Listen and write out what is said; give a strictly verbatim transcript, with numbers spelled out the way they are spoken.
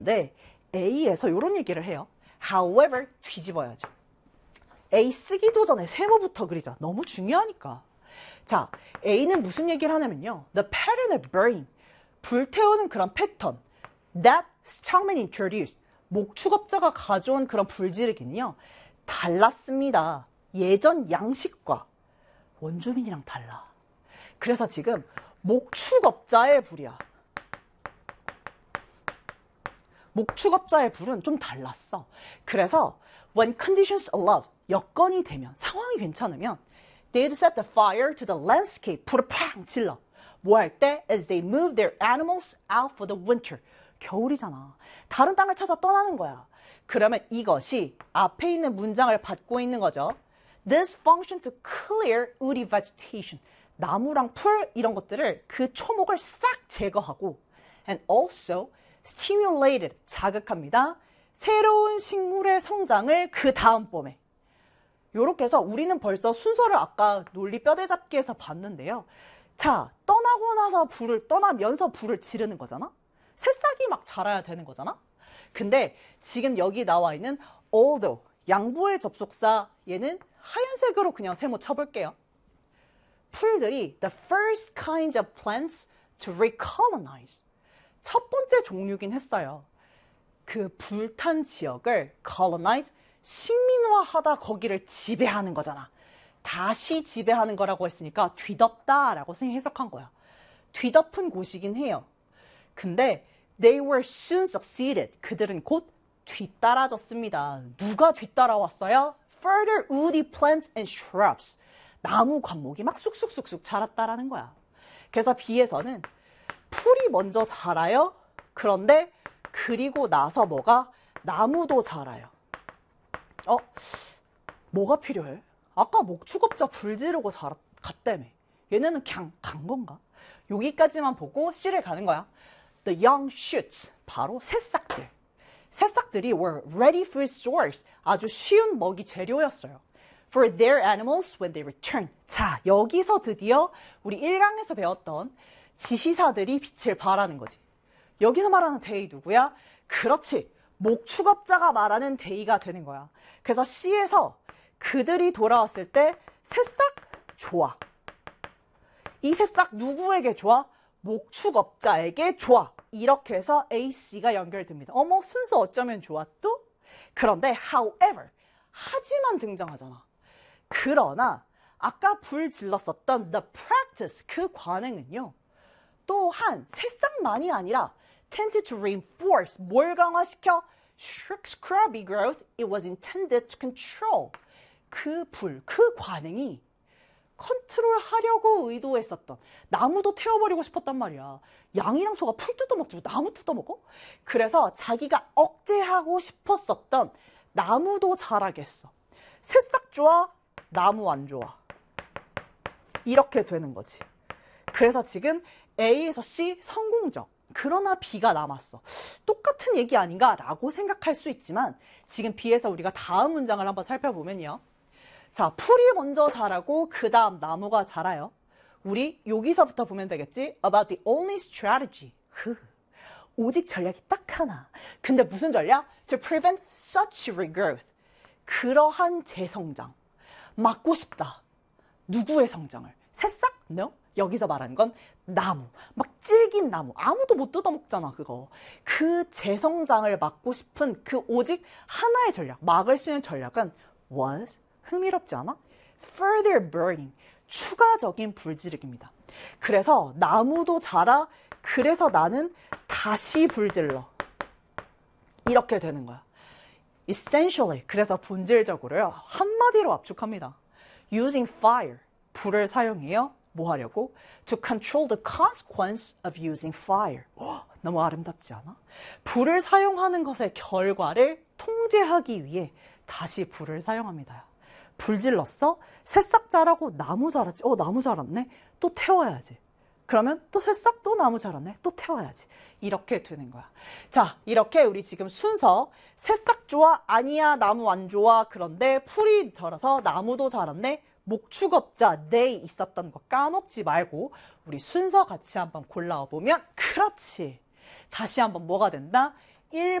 네, A에서 이런 얘기를 해요. However, 뒤집어야죠. A 쓰기도 전에 세모부터 그리자. 너무 중요하니까. 자, A는 무슨 얘기를 하냐면요. The pattern of burning. 불태우는 그런 패턴. That Stockman introduced. 목축업자가 가져온 그런 불지르기는요. 달랐습니다. 예전 양식과 원주민이랑 달라. 그래서 지금 목축업자의 불이야. 목축업자의 불은 좀 달랐어. 그래서 when conditions allowed, 여건이 되면, 상황이 괜찮으면 they'd set the fire to the landscape, 불을 팡 질러. 뭐 할 때? As they move their animals out for the winter. 겨울이잖아. 다른 땅을 찾아 떠나는 거야. 그러면 이것이 앞에 있는 문장을 받고 있는 거죠. This function to clear woody vegetation. 나무랑 풀 이런 것들을 그 초목을 싹 제거하고 and also stimulated, 자극합니다. 새로운 식물의 성장을 그 다음 봄에. 요렇게 해서 우리는 벌써 순서를 아까 논리 뼈대잡기에서 봤는데요. 자, 떠나고 나서 불을, 떠나면서 불을 지르는 거잖아? 새싹이 막 자라야 되는 거잖아? 근데 지금 여기 나와 있는 although, 양보의 접속사, 얘는 하얀색으로 그냥 세모 쳐볼게요. 풀들이 the first kinds of plants to recolonize. 첫 번째 종류긴 했어요. 그 불탄 지역을 colonize, 식민화하다 거기를 지배하는 거잖아. 다시 지배하는 거라고 했으니까 뒤덮다라고 해석한 거야. 뒤덮은 곳이긴 해요. 근데 they were soon succeeded. 그들은 곧 뒤따라졌습니다. 누가 뒤따라왔어요? Further woody plants and shrubs. 나무 관목이 막 쑥쑥쑥쑥 자랐다라는 거야. 그래서 B에서는 풀이 먼저 자라요. 그런데 그리고 나서 뭐가? 나무도 자라요. 어? 뭐가 필요해? 아까 목축업자 불 지르고 자라, 갔다며. 얘네는 그냥 간 건가? 여기까지만 보고 C를 가는 거야. The young shoots, 바로 새싹들. 새싹들이 were ready for source, 아주 쉬운 먹이 재료였어요. For their animals when they return. 자, 여기서 드디어 우리 일 강에서 배웠던 지시사들이 빛을 발하는 거지. 여기서 말하는 they 누구야? 그렇지. 목축업자가 말하는 they가 되는 거야. 그래서 C에서 그들이 돌아왔을 때 새싹 좋아. 이 새싹 누구에게 좋아? 목축업자에게 좋아. 이렇게 해서 A, C가 연결됩니다. 어머, 순서 어쩌면 좋아 또? 그런데 however, 하지만 등장하잖아. 그러나 아까 불 질렀었던 the practice, 그 관행은요. 또한 새싹만이 아니라 tended to reinforce, 뭘 강화시켜? scrubby growth it was intended to control. 그 불, 그 관행이 컨트롤하려고 의도했었던, 나무도 태워버리고 싶었단 말이야. 양이랑 소가 풀 뜯어먹고 나무 뜯어먹어? 그래서 자기가 억제하고 싶었었던 나무도 자라게 했어. 새싹 좋아, 나무 안 좋아. 이렇게 되는 거지. 그래서 지금 A에서 C 성공적. 그러나 B가 남았어. 똑같은 얘기 아닌가? 라고 생각할 수 있지만 지금 B에서 우리가 다음 문장을 한번 살펴보면요. 자, 풀이 먼저 자라고 그 다음 나무가 자라요. 우리 여기서부터 보면 되겠지? About the only strategy. 흐. 오직 전략이 딱 하나. 근데 무슨 전략? To prevent such regrowth. 그러한 재성장. 막고 싶다. 누구의 성장을? 새싹? No. 여기서 말하는 건 나무. 막 질긴 나무. 아무도 못 뜯어먹잖아, 그거. 그 재성장을 막고 싶은 그 오직 하나의 전략. 막을 수 있는 전략은 was. 흥미롭지 않아? Further burning. 추가적인 불지르기입니다. 그래서 나무도 자라. 그래서 나는 다시 불질러. 이렇게 되는 거야. Essentially. 그래서 본질적으로요. 한마디로 압축합니다. Using fire. 불을 사용해요. 뭐 하려고? To control the consequence of using fire. 오, 너무 아름답지 않아? 불을 사용하는 것의 결과를 통제하기 위해 다시 불을 사용합니다. 불 질렀어? 새싹 자라고 나무 자랐지? 어, 나무 자랐네? 또 태워야지. 그러면 또 새싹 또 나무 자랐네? 또 태워야지. 이렇게 되는 거야. 자, 이렇게 우리 지금 순서 새싹 좋아? 아니야, 나무 안 좋아. 그런데 풀이 자라서 나무도 자랐네? 목축업자 they 있었던 거 까먹지 말고 우리 순서 같이 한번 골라보면 그렇지. 다시 한번 뭐가 된다? 일